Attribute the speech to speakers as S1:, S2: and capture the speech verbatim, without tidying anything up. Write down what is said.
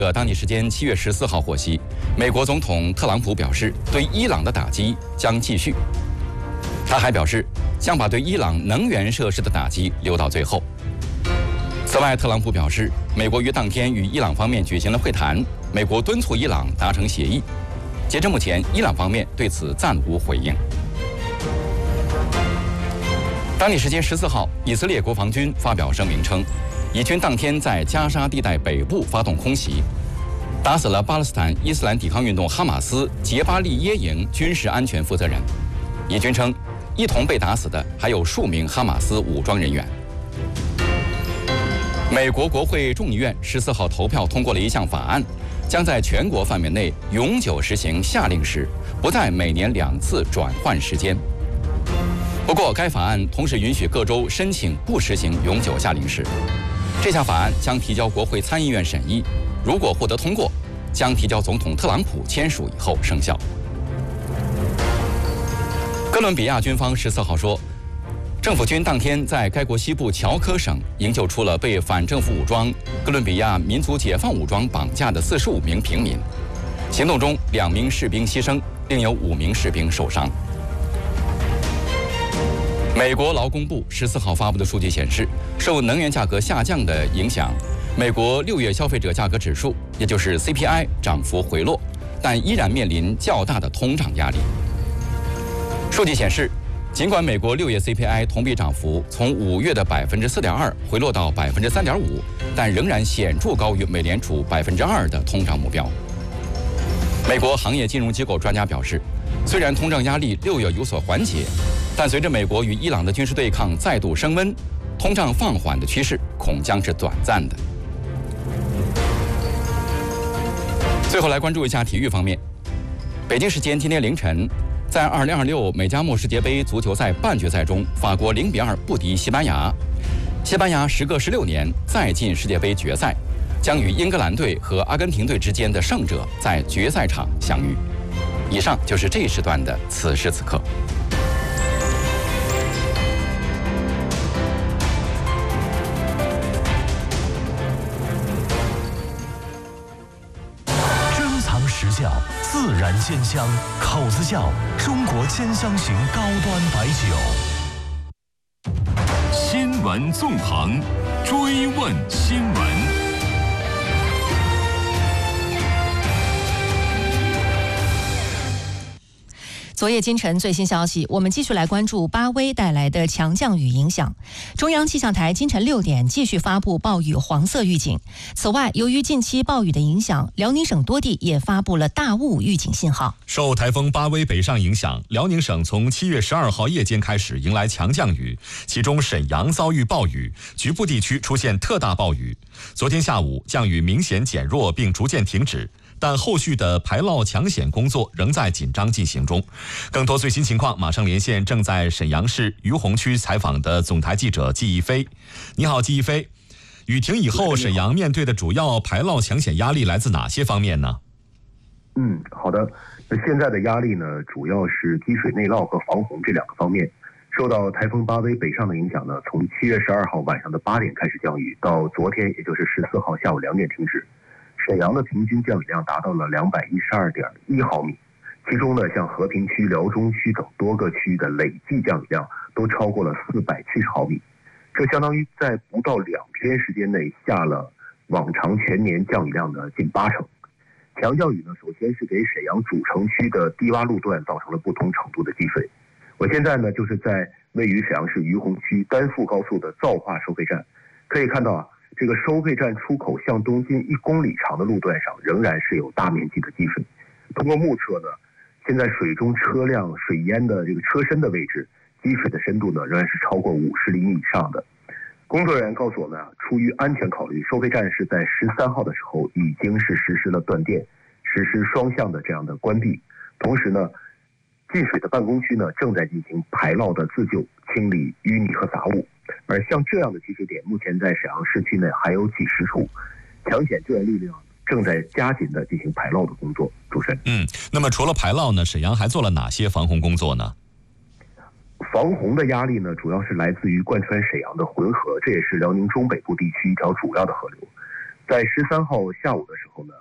S1: 呃，当地时间七月十四号获悉，美国总统特朗普表示，对伊朗的打击将继续。他还表示，将把对伊朗能源设施的打击留到最后。此外，特朗普表示，美国于当天与伊朗方面举行了会谈，美国敦促伊朗达成协议。截至目前，伊朗方面对此暂无回应。当地时间十四号，以色列国防军发表声明称，以军当天在加沙地带北部发动空袭，打死了巴勒斯坦伊斯兰抵抗运动哈马斯杰巴利耶营军事安全负责人。以军称，一同被打死的还有数名哈马斯武装人员。美国国会众议院十四号投票通过了一项法案，将在全国范围内永久实行夏令时，不再每年两次转换时间。不过，该法案同时允许各州申请不实行永久夏令时。这项法案将提交国会参议院审议，如果获得通过，将提交总统特朗普签署以后生效。哥伦比亚军方十四号说，政府军当天在该国西部乔科省营救出了被反政府武装哥伦比亚民族解放武装绑架的四十五名平民。行动中，两名士兵牺牲，另有五名士兵受伤。美国劳工部十四号发布的数据显示，受能源价格下降的影响，美国六月消费者价格指数，也就是 C P I 涨幅回落，但依然面临较大的通胀压力。数据显示，尽管美国六月 C P I 同比涨幅从五月的百分之四点二回落到百分之三点五，但仍然显著高于美联储百分之二的通胀目标。美国行业金融机构专家表示，虽然通胀压力六月有所缓解，但随着美国与伊朗的军事对抗再度升温，通胀放缓的趋势恐将是短暂的。最后来关注一下体育方面。北京时间今天凌晨，在二零二六美加墨世界杯足球赛半决赛中，法国零比二不敌西班牙。西班牙时隔十六年再进世界杯决赛，将与英格兰队和阿根廷队之间的胜者在决赛场相遇。以上就是这一时段的此时此刻。
S2: 实窖自然鲜香，口子窖中国鲜香型高端白酒。
S3: 新闻纵横，追问新闻。
S4: 昨夜今晨最新消息，我们继续来关注巴威带来的强降雨影响。中央气象台今晨六点继续发布暴雨黄色预警。此外，由于近期暴雨的影响，辽宁省多地也发布了大雾预警信号。
S5: 受台风巴威北上影响，辽宁省从七月十二号夜间开始迎来强降雨，其中沈阳遭遇暴雨，局部地区出现特大暴雨。昨天下午降雨明显减弱并逐渐停止，但后续的排涝抢险工作仍在紧张进行中。更多最新情况，马上连线正在沈阳市于洪区采访的总台记者季一飞。你好，季一飞。雨停以后，沈阳面对的主要排涝抢险压力来自哪些方面呢？
S6: 嗯，好的。那现在的压力呢，主要是积水内涝和防洪这两个方面。受到台风巴威北上的影响呢，从七月十二号晚上的八点开始降雨，到昨天也就是十四号下午两点停止。沈阳的平均降雨量达到了两百一十二点一毫米，其中呢，像和平区、辽中区等多个区域的累计降雨量都超过了四百七十毫米，这相当于在不到两天时间内下了往常全年降雨量的近八成。强降雨呢，首先是给沈阳主城区的低洼路段造成了不同程度的积水。我现在呢，就是在位于沈阳市于洪区丹阜高速的造化收费站，可以看到啊，这个收费站出口向东近一公里长的路段上仍然是有大面积的积水。通过目测呢，现在水中车辆水淹的这个车身的位置，积水的深度呢仍然是超过五十厘米以上的。工作人员告诉我们啊，出于安全考虑，收费站是在十三号的时候已经是实施了断电，实施双向的这样的关闭。同时呢，进水的办公区呢正在进行排涝的自救，清理淤泥和杂物。而像这样的积水点，目前在沈阳市区内还有几十处，抢险救援力量正在加紧的进行排涝的工作。主持人，
S5: 嗯，那么除了排涝呢，沈阳还做了哪些防洪工作呢？
S6: 防洪的压力呢，主要是来自于贯穿沈阳的浑河，这也是辽宁中北部地区一条主要的河流。 在十三号下午的时候呢，